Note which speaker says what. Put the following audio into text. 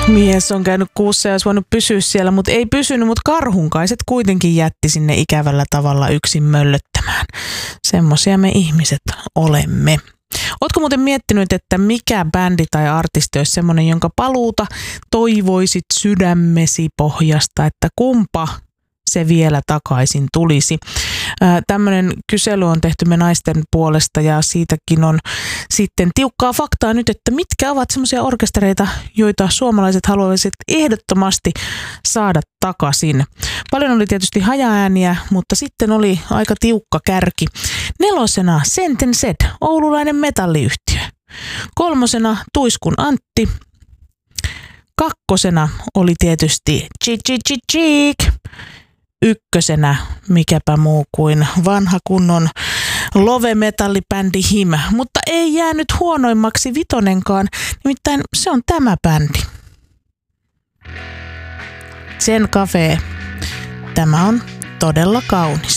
Speaker 1: Mies on käynyt kuussa ja olisi voinut pysyä siellä, mutta ei pysynyt, mutta karhunkaiset kuitenkin jätti sinne ikävällä tavalla yksin möllöttämään. Semmoisia me ihmiset olemme. Ootko muuten miettinyt, että mikä bändi tai artisti olisi semmoinen, jonka paluuta toivoisit sydämesi pohjasta, että kumpa se vielä takaisin tulisi? Tämmöinen kysely on tehty me naisten puolesta ja siitäkin on sitten tiukkaa faktaa nyt, että mitkä ovat semmoisia orkestereita, joita suomalaiset haluaisivat ehdottomasti saada takaisin. Paljon oli tietysti hajaääniä, mutta sitten oli aika tiukka kärki. 4. Sentenset, oululainen metalliyhtiö. 3. Tuiskun Antti. 2. oli tietysti Cheek. 1. mikäpä muu kuin vanha kunnon love-metallibändi Him, mutta ei jäänyt huonoimmaksi 5. nimittäin se on tämä bändi. Zen Cafe. Tämä on todella kaunis.